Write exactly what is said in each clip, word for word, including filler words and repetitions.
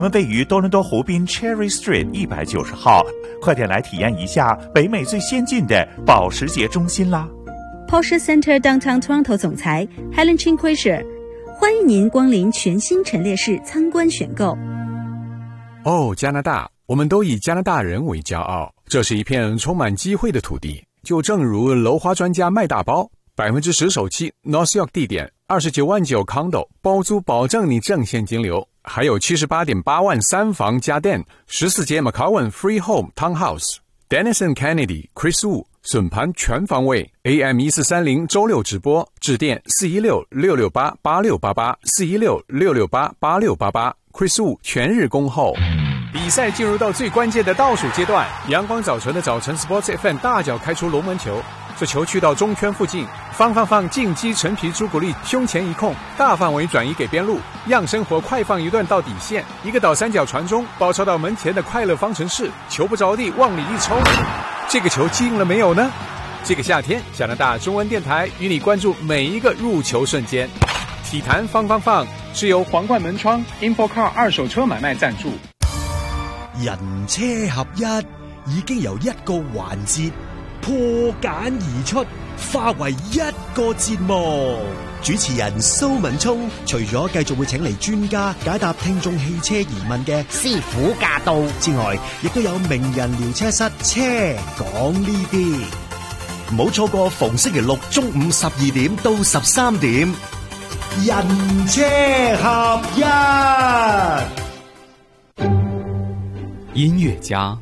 我们位于多伦多湖滨 Cherry Street 一百九十号，快点来体验一下北美最先进的保时捷中心啦！ Porsche Center Downtown Toronto 总裁 Helen Chin-Quisher， 欢迎您光临全新陈列室参观选购。 哦，加拿大，我们都以加拿大人为骄傲，这是一片充满机会的土地。就正如楼花专家卖大包，百分之十首期 North York 地点，二十九万九 condo 包租，保证你正现金流。还有七十八点八万三房加店，十四间 McCowan Free Home Townhouse。Dennis and Kennedy Chris Wu 笋盘全方位 A M 一四三零 周六直播，致电四一六六六八八六八八 四一六六六八八六八八 Chris Wu 全日恭候。比赛进入到最关键的倒数阶段，阳光早晨的早晨 Sports F M 大脚开出龙门球，这球去到中圈附近，放放放进击陈皮朱古力胸前一控，大范围转移给边路，样生活快放一段到底线，一个倒三角传中，包抄到门前的快乐方程式，球不着地往里一冲，这个球进了没有呢？这个夏天，加拿大中文电台与你关注每一个入球瞬间。体坛放放放是由皇冠门窗 InfoCar 二手車買賣贊助。 人車合一已經由一個環節破繭而出，化為一個節目。主持人蘇文聰除咗繼續會請嚟專家解答聽眾汽車疑問嘅師傅駕到之外，亦都有名人聊車室車講呢啲。唔好錯過逢星期六中午十二點到十三點，人車合一。 音樂家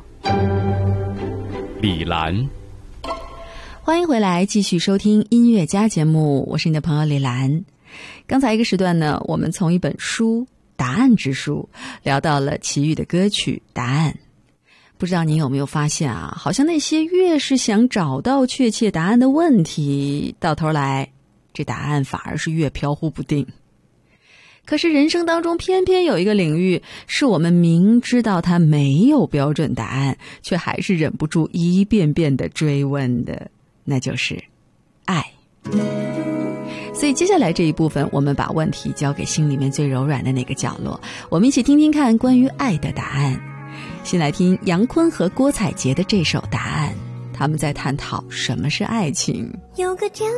李蘭， 歡迎回來繼續收聽音樂家節目，我是你的朋友李蘭。剛才一個時段呢，我們從一本書《答案之書》聊到了齊豫的歌曲《答案》。不知道您有沒有發現啊，好像那些越是想找到確切答案的問題，到頭來這答案反而是越飄忽不定。可是人生當中偏偏有一個領域是我們明知道它沒有標準答案，卻還是忍不住一遍遍的追問的，那就是愛。所以接下來這一部分，我們把問題交給心裡面最柔軟的那個角落，我們一起聽聽看關於愛的答案。先來聽楊坤和郭采潔的這首《答案》，他們在探討什麼是愛情。 有個這樣